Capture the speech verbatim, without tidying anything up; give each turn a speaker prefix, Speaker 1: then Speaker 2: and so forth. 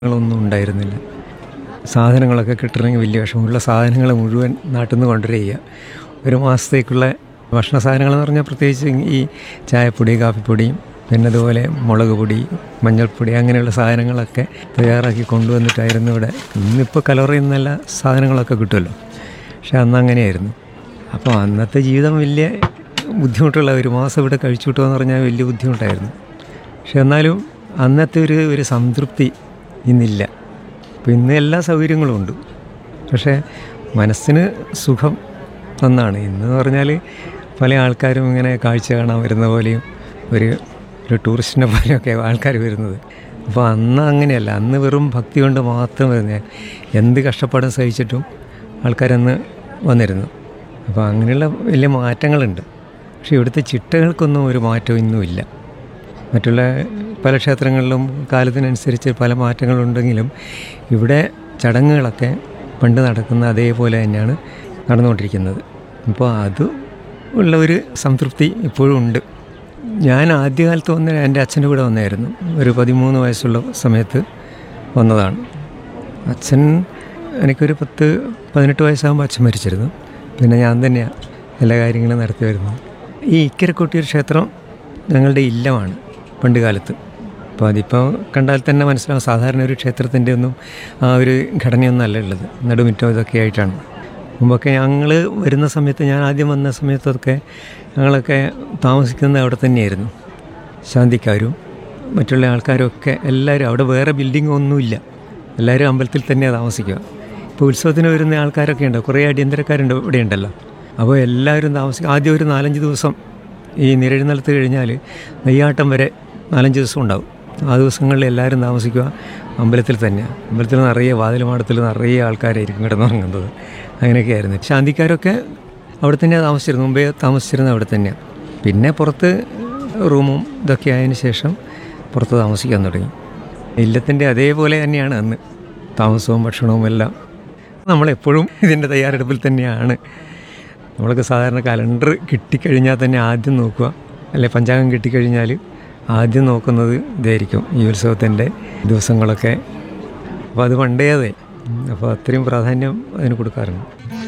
Speaker 1: ങ്ങളൊന്നും ഉണ്ടായിരുന്നില്ല. സാധനങ്ങളൊക്കെ കിട്ടണമെങ്കിൽ വലിയ വിഷമമുള്ള സാധനങ്ങൾ മുഴുവൻ നാട്ടിൽ നിന്ന് കൊണ്ടുവരിക. ഒരു മാസത്തേക്കുള്ള ഭക്ഷണ സാധനങ്ങളെന്ന് പറഞ്ഞാൽ പ്രത്യേകിച്ച് ഈ ചായപ്പൊടി, കാപ്പിപ്പൊടിയും പിന്നെ അതുപോലെ മുളക് പൊടി, മഞ്ഞൾപ്പൊടി അങ്ങനെയുള്ള സാധനങ്ങളൊക്കെ തയ്യാറാക്കി കൊണ്ടുവന്നിട്ടായിരുന്നു ഇവിടെ. ഇന്നിപ്പോൾ കലോറിയിൽ നിന്നെല്ലാം സാധനങ്ങളൊക്കെ കിട്ടുമല്ലോ, പക്ഷെ അന്ന് അങ്ങനെയായിരുന്നു. അപ്പോൾ അന്നത്തെ ജീവിതം വലിയ ബുദ്ധിമുട്ടുള്ള, ഒരു മാസം ഇവിടെ കഴിച്ചു കിട്ടുമെന്ന് പറഞ്ഞാൽ വലിയ ബുദ്ധിമുട്ടായിരുന്നു. പക്ഷെ എന്നാലും അന്നത്തെ ഒരു ഒരു സംതൃപ്തി ഇന്നില്ല. അപ്പോൾ ഇന്ന് എല്ലാ സൗകര്യങ്ങളും ഉണ്ട്, പക്ഷേ മനസ്സിന് സുഖം ഒന്നാണ്. ഇന്നെന്ന് പറഞ്ഞാൽ പല ആൾക്കാരും ഇങ്ങനെ കാഴ്ച കാണാൻ വരുന്ന പോലെയും ഒരു ഒരു ടൂറിസ്റ്റിനെ പോലെയൊക്കെ ആൾക്കാർ വരുന്നത്. അപ്പോൾ അന്ന് അങ്ങനെയല്ല, അന്ന് വെറും ഭക്തി കൊണ്ട് മാത്രം വരുന്നത്. എന്ത് കഷ്ടപ്പാടും സഹിച്ചിട്ടും ആൾക്കാരന്ന് വന്നിരുന്നു. അപ്പോൾ അങ്ങനെയുള്ള വലിയ മാറ്റങ്ങളുണ്ട്. പക്ഷേ ഇവിടുത്തെ ചിട്ടകൾക്കൊന്നും ഒരു മാറ്റവും ഇന്നുമില്ല. മറ്റുള്ള പല ക്ഷേത്രങ്ങളിലും കാലത്തിനനുസരിച്ച് പല മാറ്റങ്ങളുണ്ടെങ്കിലും ഇവിടെ ചടങ്ങുകളൊക്കെ പണ്ട് നടക്കുന്ന അതേപോലെ തന്നെയാണ് നടന്നുകൊണ്ടിരിക്കുന്നത്. അപ്പോൾ അത് ഉള്ള ഒരു സംതൃപ്തി ഇപ്പോഴും ഉണ്ട്. ഞാൻ ആദ്യകാലത്ത് വന്ന എൻ്റെ അച്ഛൻ്റെ കൂടെ വന്നായിരുന്നു. ഒരു പതിമൂന്ന് വയസ്സുള്ള സമയത്ത് വന്നതാണ്. അച്ഛൻ എനിക്കൊരു പത്ത് പതിനെട്ട് വയസ്സാകുമ്പോൾ അച്ഛൻ മരിച്ചിരുന്നു. പിന്നെ ഞാൻ തന്നെയാണ് എല്ലാ കാര്യങ്ങളും നടത്തി വരുന്നത്. ഈ ഇക്കരക്കൊട്ടിയൂർ ക്ഷേത്രം ഞങ്ങളുടെ ഇല്ലമാണ് പണ്ട് കാലത്ത്. അപ്പോൾ അതിപ്പോൾ കണ്ടാൽ തന്നെ മനസ്സിലാവും, സാധാരണ ഒരു ക്ഷേത്രത്തിൻ്റെ ഒന്നും ആ ഒരു ഘടനയൊന്നും അല്ല ഉള്ളത്. നടുമുറ്റം ഇതൊക്കെ ആയിട്ടാണ്. മുമ്പൊക്കെ ഞങ്ങൾ വരുന്ന സമയത്ത്, ഞാൻ ആദ്യം വന്ന സമയത്തൊക്കെ ഞങ്ങളൊക്കെ താമസിക്കുന്നത് അവിടെ തന്നെയായിരുന്നു. ശാന്തിക്കാരും മറ്റുള്ള ആൾക്കാരും ഒക്കെ എല്ലാവരും അവിടെ, വേറെ ബിൽഡിംഗ് ഒന്നുമില്ല, എല്ലാവരും അമ്പലത്തിൽ തന്നെയാണ് താമസിക്കുക. ഇപ്പോൾ ഉത്സവത്തിന് വരുന്ന ആൾക്കാരൊക്കെ ഉണ്ട്, കുറേ അടിയന്തരക്കാരുണ്ട് ഇവിടെ ഉണ്ടല്ലോ. അപ്പോൾ എല്ലാവരും താമസിക്കുക. ആദ്യം ഒരു നാലഞ്ച് ദിവസം ഈ നിരെഴുന്നള്ളത്ത് കഴിഞ്ഞാൽ നെയ്യാട്ടം വരെ നാലഞ്ച് ദിവസം ഉണ്ടാവും. ആ ദിവസങ്ങളിൽ എല്ലാവരും താമസിക്കുക അമ്പലത്തിൽ തന്നെയാണ്. അമ്പലത്തിൽ നിറയെ, വാതിലുമാടത്തിൽ നിറയെ ആൾക്കാരായിരിക്കും കിടന്നുറങ്ങുന്നത്. അങ്ങനെയൊക്കെയായിരുന്നു. ശാന്തിക്കാരൊക്കെ അവിടെ തന്നെയാണ് താമസിച്ചിരുന്നത്, മുമ്പേ താമസിച്ചിരുന്നത് അവിടെ തന്നെയാണ്. പിന്നെ പുറത്ത് റൂമും ഇതൊക്കെ ആയതിനു ശേഷം പുറത്ത് താമസിക്കാൻ തുടങ്ങി. ഇല്ലത്തിൻ്റെ അതേപോലെ തന്നെയാണ് അന്ന് താമസവും ഭക്ഷണവും എല്ലാം. നമ്മളെപ്പോഴും ഇതിൻ്റെ തയ്യാറെടുപ്പിൽ തന്നെയാണ്. നമ്മൾക്ക് സാധാരണ കലണ്ടർ കിട്ടിക്കഴിഞ്ഞാൽ തന്നെ ആദ്യം നോക്കുക, അല്ലെ പഞ്ചാംഗം കിട്ടിക്കഴിഞ്ഞാൽ ആദ്യം നോക്കുന്നത് ഇതായിരിക്കും, ഈ ഉത്സവത്തിൻ്റെ ദിവസങ്ങളൊക്കെ. അപ്പോൾ അത് പണ്ടേ അതെ, അപ്പോൾ അത്രയും പ്രാധാന്യം അതിന് കൊടുക്കാറുണ്ട്.